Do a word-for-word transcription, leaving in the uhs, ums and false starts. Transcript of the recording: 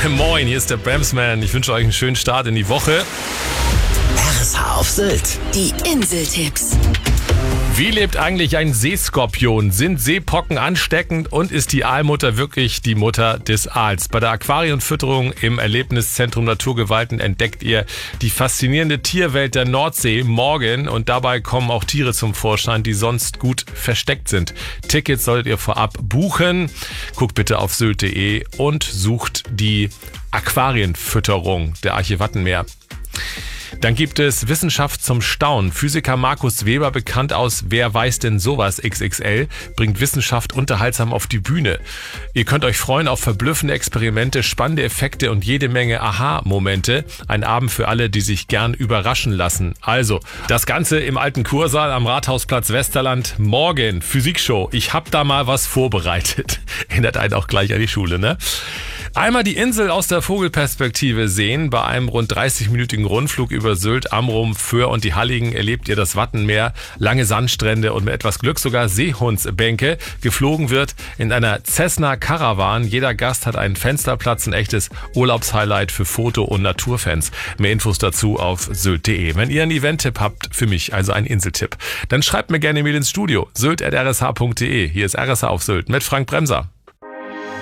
Moin, hier ist der Bremsman. Ich wünsche euch einen schönen Start in die Woche. R S H auf Sylt. Die Inseltipps. Wie lebt eigentlich ein Seeskorpion? Sind Seepocken ansteckend und ist die Aalmutter wirklich die Mutter des Aals? Bei der Aquarienfütterung im Erlebniszentrum Naturgewalten entdeckt ihr die faszinierende Tierwelt der Nordsee morgen und dabei kommen auch Tiere zum Vorschein, die sonst gut versteckt sind. Tickets solltet ihr vorab buchen. Guckt bitte auf sylt punkt de und sucht die Aquarienfütterung der Arche Wattenmeer. Dann gibt es Wissenschaft zum Staunen. Physiker Markus Weber, bekannt aus Wer weiß denn sowas X X L, bringt Wissenschaft unterhaltsam auf die Bühne. Ihr könnt euch freuen auf verblüffende Experimente, spannende Effekte und jede Menge Aha-Momente. Ein Abend für alle, die sich gern überraschen lassen. Also, das Ganze im alten Kursaal am Rathausplatz Westerland. Morgen, Physikshow. Ich hab da mal was vorbereitet. Erinnert einen auch gleich an die Schule, ne? Einmal die Insel aus der Vogelperspektive sehen. Bei einem rund dreißig-minütigen Rundflug über Sylt, Amrum, Föhr und die Halligen erlebt ihr das Wattenmeer, lange Sandstrände und mit etwas Glück sogar Seehundsbänke. Geflogen wird in einer Cessna Caravan. Jeder Gast hat einen Fensterplatz, ein echtes Urlaubshighlight für Foto- und Naturfans. Mehr Infos dazu auf sylt punkt de. Wenn ihr einen Event-Tipp habt für mich, also einen Inseltipp, dann schreibt mir gerne Mail ins Studio. sylt at r s h punkt de. Hier ist R S H auf Sylt mit Frank Bremser.